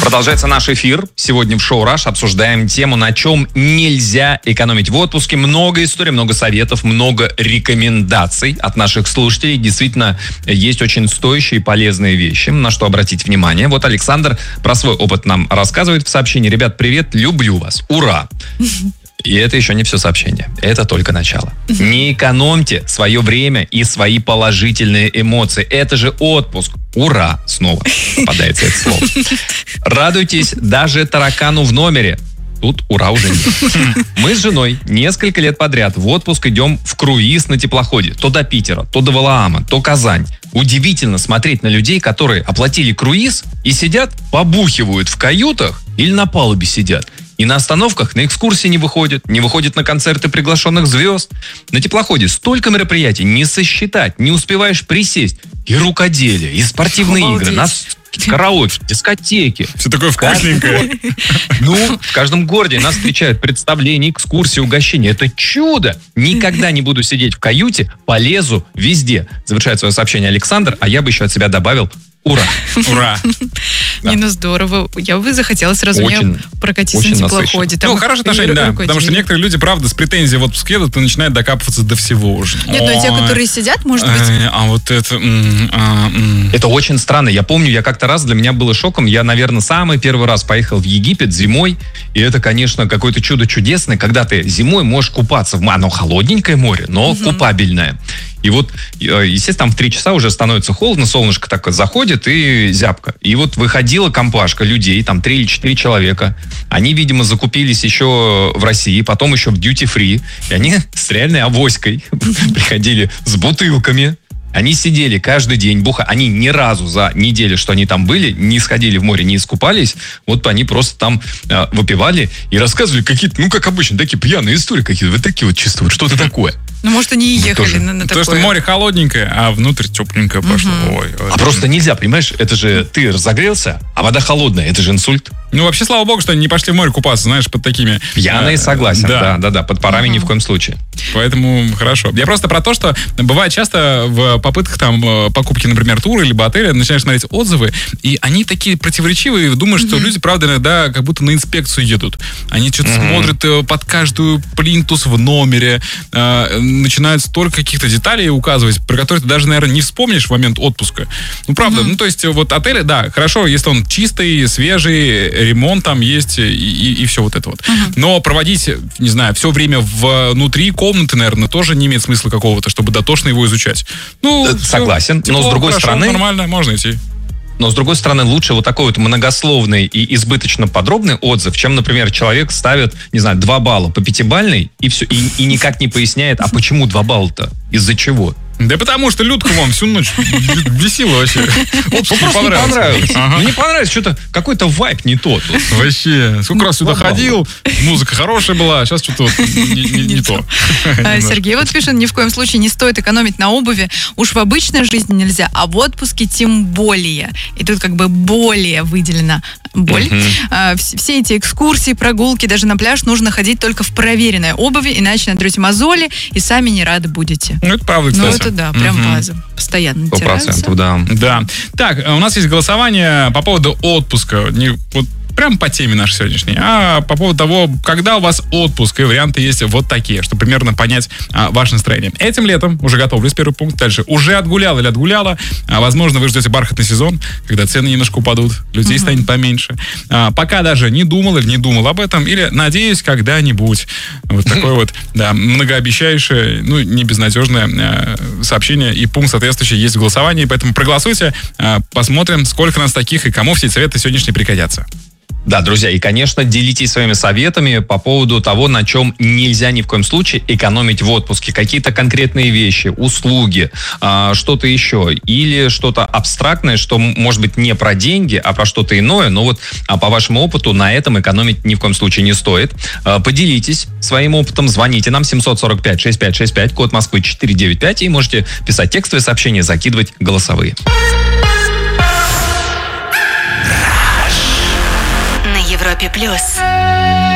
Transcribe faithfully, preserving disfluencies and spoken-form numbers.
Продолжается наш эфир. Сегодня в шоу «Раш» обсуждаем тему, на чем нельзя экономить в отпуске. Много историй, много советов, много рекомендаций от наших слушателей. Действительно, есть очень стоящие и полезные вещи, на что обратить внимание. Вот Александр про свой опыт нам рассказывает в сообщении. Ребят, привет, люблю вас. Ура! И это еще не все сообщение. Это только начало. Не экономьте свое время и свои положительные эмоции. Это же отпуск. Ура! Снова попадается это слово. Радуйтесь даже таракану в номере. Тут ура уже нет. Мы с женой несколько лет подряд в отпуск идем в круиз на теплоходе. То до Питера, то до Валаама, то Казань. Удивительно смотреть на людей, которые оплатили круиз и сидят, побухивают в каютах или на палубе сидят. И на остановках на экскурсии не выходят, не выходят на концерты приглашенных звезд. На теплоходе столько мероприятий не сосчитать, не успеваешь присесть. И рукоделие, и спортивные Обалдеть. игры, нас караоке, дискотеки. Все такое вкусненькое. Ну, в каждом городе нас встречают представления, экскурсии, угощения. Это чудо! Никогда не буду сидеть в каюте, полезу везде. Завершает свое сообщение Александр, а я бы еще от себя добавил ура! Ура! Не, ну здорово. Я бы захотела сразу Очень, мне прокатиться очень на теплоходе. Там Ну, хорошее отношение, да. Потому что некоторые люди, правда, с претензией в отпуск едут и начинают докапываться до всего уже. Нет, ну и те, Ой, которые сидят, может быть... ай, А вот это... м, а, м. Это очень странно. Я помню, я как-то раз, для меня было шоком. Я, наверное, самый первый раз поехал в Египет зимой. И это, конечно, какое-то чудо чудесное, когда ты зимой можешь купаться в море. Оно холодненькое море, но угу. купабельное. И вот, естественно, там в три часа уже становится холодно, солнышко так заходит и зябко. И вот выходила компашка людей, там три или четыре человека. Они, видимо, закупились еще в России, потом еще в дьюти-фри. И они с реальной авоськой приходили с бутылками. Они сидели каждый день, буха. Они ни разу за неделю, что они там были, не сходили в море, не искупались. Вот они просто там э, выпивали и рассказывали какие-то, ну, как обычно, такие пьяные истории какие-то. Вот такие вот чисто, вот что-то такое. Ну, может, они и ехали Тоже. на, на То, такое. что море холодненькое, а внутрь тепленькое пошло. Мгм. Ой, А просто нельзя, понимаешь? Это же ты разогрелся, а вода холодная. Это же инсульт. Ну, вообще, слава богу, что они не пошли в море купаться, знаешь, под такими... Пьяные, э, согласен. Да. Да, да, да. Под парами ни в коем случае. Поэтому хорошо. Я просто про то, что бывает часто в попытках там э, покупки, например, тура либо отеля, начинаешь смотреть отзывы, и они такие противоречивые, думаешь, что люди, правда, иногда как будто на инспекцию едут. Они что-то Мгм. смотрят э, под каждую плинтус в номере, э, начинают столько каких-то деталей указывать, про которые ты даже, наверное, не вспомнишь в момент отпуска. Ну, правда. Ну, то есть, вот отели, да, хорошо, если он чистый, свежий, ремонт там есть, и, и, и все вот это вот. Но проводить, не знаю, все время внутри комнаты, наверное, тоже не имеет смысла какого-то, чтобы дотошно его изучать. Ну, Э, всё, согласен. Но, с другой хорошо, стороны- нормально, можно идти. Но, с другой стороны, лучше вот такой вот многословный и избыточно подробный отзыв, чем, например, человек ставит, не знаю, два балла по пятибалльной и все, и, и никак не поясняет, а почему два балла-то? Из-за чего? Да потому что Людка вам всю ночь бесила вообще. Отпуск не Просто не понравился. понравилось. Ага. Ну, не понравилось, что-то какой-то вайб не тот. Вообще. Сколько раз сюда Два балла. ходил, музыка хорошая была, а сейчас что-то вот не, не- не то. А, Сергей вот пишет, ни в коем случае не стоит экономить на обуви. Уж в обычной жизни нельзя, а в отпуске тем более. И тут как бы более выделена боль. Мгм. А, вс- все эти экскурсии, прогулки, даже на пляж нужно ходить только в проверенной обуви, иначе натрете мозоли и сами не рады будете. Ну, это правда, Ну, кстати. это да, прям Мгм. база. Постоянно Сто процентов, натираются. да. Да. Так, у нас есть голосование по поводу отпуска. Не, вот прям по теме нашей сегодняшней, а по поводу того, когда у вас отпуск, и варианты есть вот такие, чтобы примерно понять а, ваше настроение. Этим летом уже готовлюсь, первый пункт. Дальше. Уже отгулял или отгуляла. А, возможно, вы ждете бархатный сезон, когда цены немножко упадут, людей Мгм. станет поменьше. А, пока даже не думал или не думал об этом, или надеюсь, когда-нибудь. Вот такое вот, да, многообещающее, ну, не безнадежное а, сообщение и пункт соответствующий есть в голосовании, поэтому проголосуйте, а, посмотрим, сколько нас таких и кому все эти советы сегодняшние пригодятся. Да, друзья, и, конечно, делитесь своими советами по поводу того, на чем нельзя ни в коем случае экономить в отпуске. Какие-то конкретные вещи, услуги, а, что-то еще. Или что-то абстрактное, что, м- может быть, не про деньги, а про что-то иное. Но вот а по вашему опыту на этом экономить ни в коем случае не стоит. А, поделитесь своим опытом, звоните нам семь сорок пять шестьдесят пять шестьдесят пять, код Москвы четыре девять пять, и можете писать текстовые сообщения, закидывать голосовые. На Европе плюс.